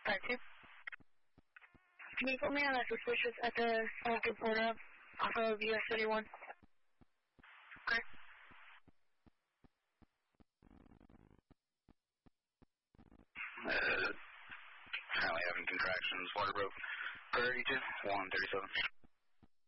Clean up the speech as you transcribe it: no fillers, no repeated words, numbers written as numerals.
5-2. Can you put me on a suspicious at the South Florida off of US 31? Okay. Apparently having contractions. Water broke. 32, 137.